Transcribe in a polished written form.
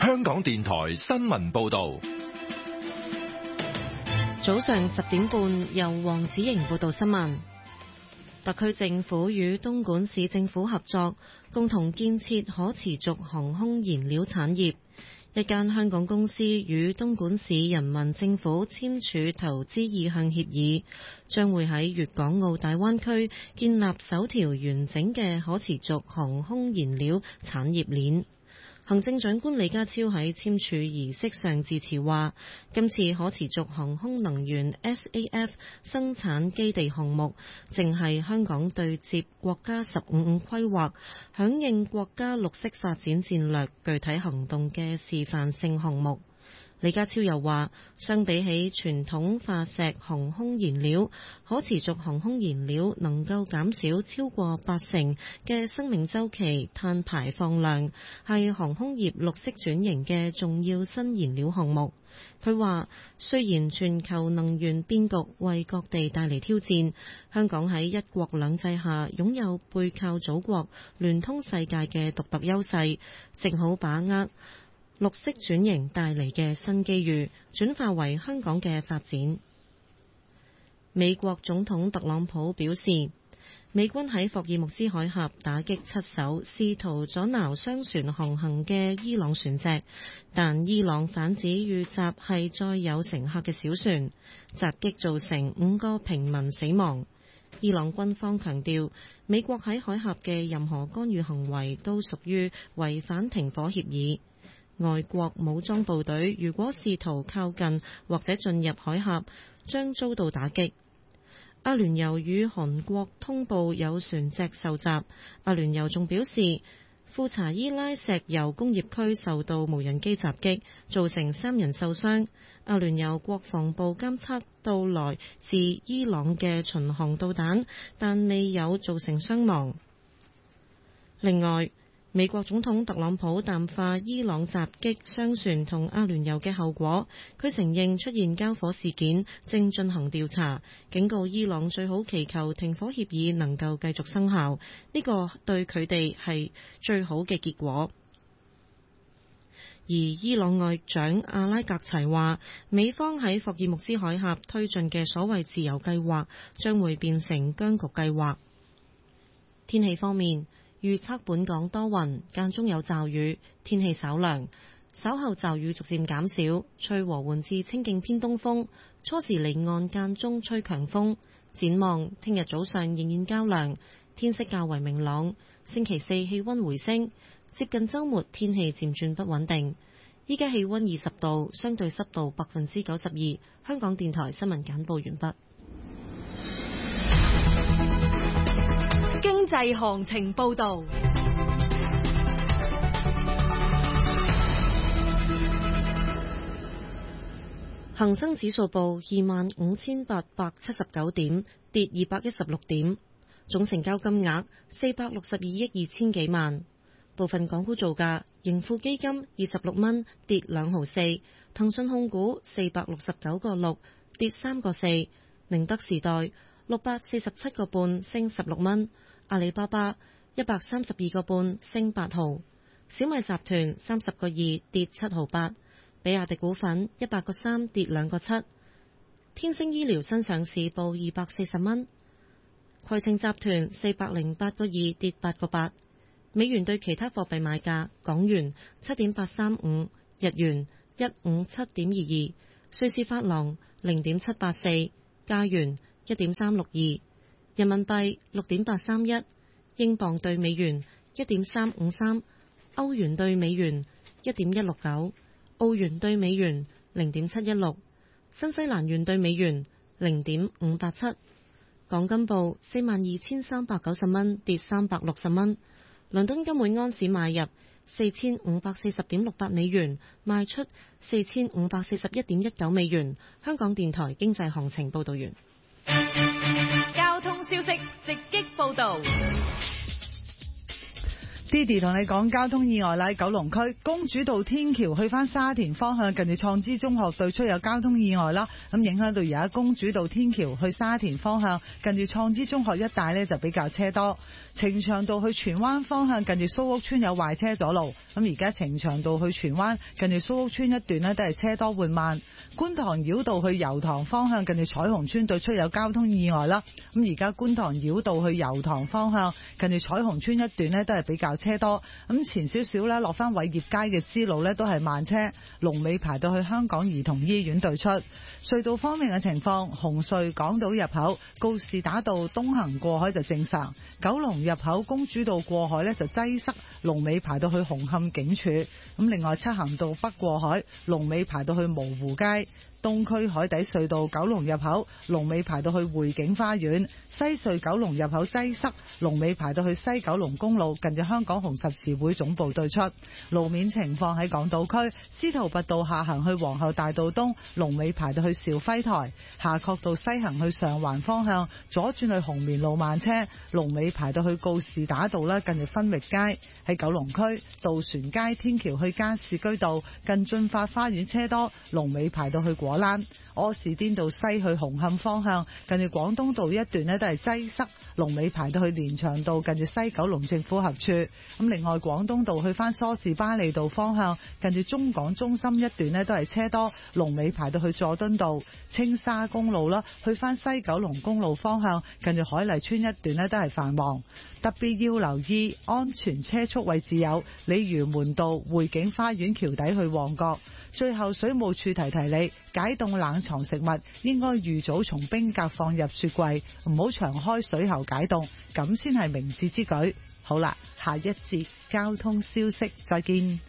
香港電台新聞報道。 早上10點半，由黃子瑩報道新聞。特區政府與東莞市政府合作，共同建設可持續航空燃料產業。一間香港公司與東莞市人民政府簽署投資意向協議，將會喺粵港澳大灣區建立首條完整嘅可持續航空燃料產業鏈。行政長官李家超喺簽署儀式上致辭話，今次可持續航空能源 SAF 生產基地項目，正係香港對接國家15規劃，響應國家綠色發展戰略具體行動嘅示範性項目。李家超又話，相比起傳統化石航空燃料，可持續航空燃料能夠減少超過80%嘅生命週期碳排放量，係航空業綠色轉型嘅重要新燃料項目。佢話，雖然全球能源變局為各地帶嚟挑戰，香港喺一國兩制下擁有背靠祖國、聯通世界嘅獨特優勢，正好把握綠色轉型帶嚟嘅新機遇，轉化為香港嘅發展。美國總統特朗普表示，美軍喺霍爾木茲海峽打擊7艘試圖阻撓商船航行嘅伊朗船隻，但伊朗反指遇襲係載有乘客嘅小船，襲擊造成5個平民死亡。伊朗軍方強調，美國喺海峽嘅任何干預行為都屬於違反停火協議。外國武裝部隊如果試圖靠近或者進入海峽，將遭到打擊。阿聯酋與韓國通報有船隻受襲。阿聯酋仲表示，庫查伊拉石油工業區受到無人機襲擊，造成3人受傷。阿聯酋國防部監測到來自伊朗嘅巡航導彈，但未有造成傷亡。另外，美國總統特朗普淡化伊朗襲擊商船同阿聯酋嘅後果，佢承認出現交火事件，正進行調查，警告伊朗最好祈求停火協議能夠繼續生效，呢個對佢哋係最好嘅結果。而伊朗外長阿拉格齊話，美方喺霍爾木茲海峽推進嘅所謂自由計劃將會變成僵局計劃。天氣方面，預測本港多雲，間中有驟雨，天氣稍涼，稍後驟雨逐漸減少，吹和緩至清勁偏東風，初時離岸間中吹強風。展望聽日早上仍然較涼，天色較為明朗。星期四氣溫回升，接近週末天氣漸轉不穩定。依家氣溫20度，相對濕度92%。香港電台新聞簡報完畢。 經濟行情報道。 恒生指數報25,879點，跌216點，總成交金額462億2千幾萬。部分港股造價：盈富基金26蚊，跌2毫4；騰訊控股469個6，跌3個4；寧德時代647個半，升16蚊；阿里巴巴132個半，升8毫；小米集團30個2，跌7毫8；比亞迪股份100個3，跌2個7；天星醫療新上市報240蚊；攜程集團408個2，跌8個8。美元對其他貨幣買價：港元7.835，日元157.22，瑞士法郎0.784，加元1.362，人民幣6.831，英鎊對美元1.353，歐元對美元1.169，澳元對美元0.716，新西蘭元對美元0.587。港金報42,390蚊，跌360蚊。倫敦金每安士買入4540.68美元，賣出4541.19美元。香港電台經濟行情報道完。 交通消息直擊報道。 Didi 同你講交通意外啦，喺九龍區公主道天橋去翻沙田方向，近住創知中學對出有交通意外啦，咁影響到而家公主道天橋去沙田方向，近住創知中學一帶呢就比較車多。呈祥道去荃灣方向，近住蘇屋村有壞車阻路，咁而家呈祥道去荃灣，近住蘇屋村一段呢都係車多緩慢。觀塘繞道去油塘方向，近住彩虹村對出有交通意外啦，咁而家觀塘繞道去油塘方向，近住彩虹村一段呢都係比較車多，咁前少少咧落翻偉業街嘅支路呢都係慢車，龍尾排到去香港兒童醫院對出。隧道方面嘅情況，紅隧港島入口告士打道東行過海就正常，九龍入口公主道過海呢就擠塞，龍尾排到去紅磡警署。咁另外漆咸道北過海龍尾排到去蕪湖街。東區海底隧道九龍入口龍尾排到去匯景花園，西隧九龍入口擠塞，龍尾排到去西九龍公路近住香港紅十字會總部對出。路面情況喺港島區司徒拔道下行去皇后大道東，龍尾排到去兆輝台；夏慤道西行去上環方向左轉去紅棉路慢車，龍尾排到去告士打道啦，近住分域街。喺九龍區渡船街天橋去加士居道近駿發花園車多，龍尾排到去果欄。柯士甸道西去紅磡方向，近住廣東道一段呢都係擠塞，龍尾排到去連翔道近住西九龍政府合署。咁另外廣東道去翻梳士巴利道方向，近住中港中心一段呢都係車多，龍尾排到去佐敦道。青沙公路啦，去翻西九龍公路方向，近住海麗村一段呢都係繁忙。特別要留意安全車速位置有鯉魚門道匯景花園橋底去旺角。最後水務處提提你，解凍冷藏食物應該預早從冰格放入雪櫃，唔好長開水喉解凍，咁先係明智之舉。好啦，下一節交通消息再見。